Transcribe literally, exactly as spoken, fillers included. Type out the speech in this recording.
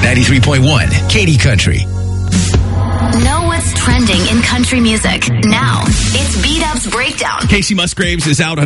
ninety-three point one, Katy Country. Know what's trending in country music. Now, it's B-Dub's Breakdown. Casey Musgraves is out on